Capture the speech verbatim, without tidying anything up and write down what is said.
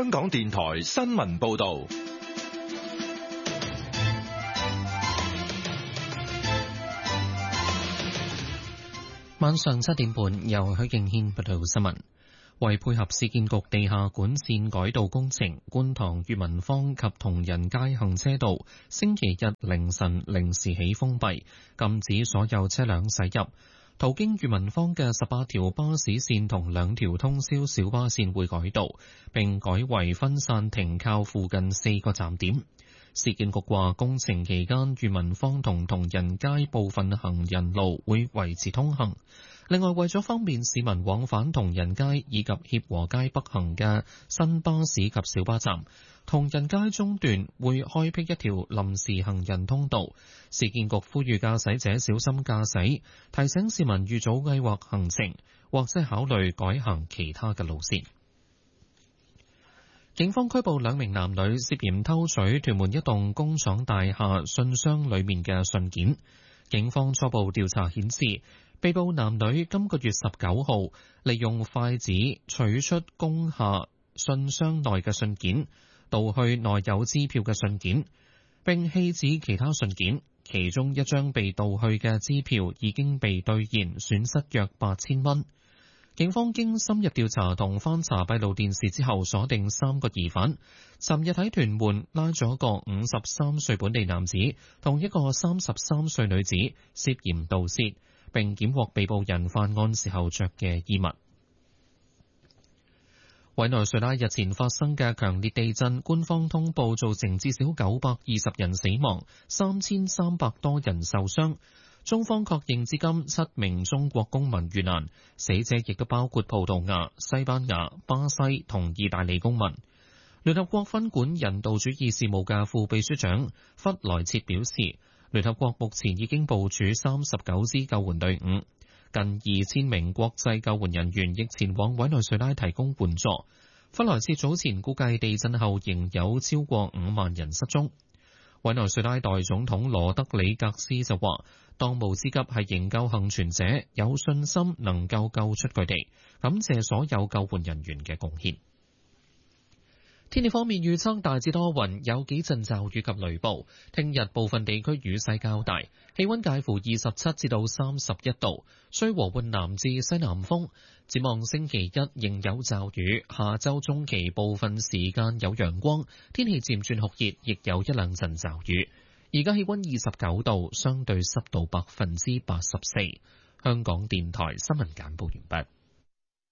香港電台新聞報道。 晚上七點半，由許敬軒報道新聞。為配合市建局地下管線改道工程，觀塘裕民坊及同仁街行車道星期日凌晨零時起封閉，禁止所有車輛駛入。途經裕民坊嘅十八條巴士線同兩條通宵小巴線會改道，並改為分散停靠附近四個站點。市建局話，工程期間裕民坊同同仁街部分行人路會維持通行。另外，為咗方便市民往返同仁街以及協和街北行嘅新巴士及小巴站，同仁街中段會開闢一條臨時行人通道。市建局呼籲駕駛者小心駕駛，提醒市民預早計劃行程，或者考慮改行其他嘅路線。警方拘捕兩名男女，涉嫌偷取屯門一棟工廠大廈信箱裡面嘅信件。警方初步調查顯示，被捕男女今個月十九號利用筷子取出工廈信箱內嘅信件，盜去內有支票嘅信件，並棄置其他信件。其中一張被盜去嘅支票已經被兌現，損失約八千蚊。警方經深入調查同翻查閉路電視之後，鎖定三個疑犯。尋日喺屯門拉咗一個五十三歲本地男子同一個三十三歲女子涉嫌盜竊，並檢獲被捕人犯案時候着嘅衣物。委內瑞拉日前發生嘅強烈地震，官方通報造成至少九百二十人死亡，三千三百多人受傷。中方確認至今七名中國公民遇難，死者亦都包括葡萄牙、西班牙、巴西同意大利公民。聯合國分管人道主義事務嘅副秘書長弗萊切表示，聯合國目前已經部署三十九支救援隊伍，近二千名國際救援人員亦前往委內瑞拉提供援助。弗萊切早前估計地震後仍有超過五萬人失蹤。委內瑞拉代總統羅德里格斯就話，當務之急係營救幸存者，有信心能夠救出佢哋，感謝所有救援人員嘅貢獻。天氣方面預測大致多雲，有幾陣驟雨及雷暴。聽日部分地區雨勢較大，氣溫介乎二十七至到三十一度，吹和緩南至西南風。展望星期一仍有驟雨，下周中期部分時間有陽光，天氣漸轉酷熱，亦有一兩陣驟雨。而家氣溫二十九度，相對濕度百分之八十四。香港電台新聞簡報完畢。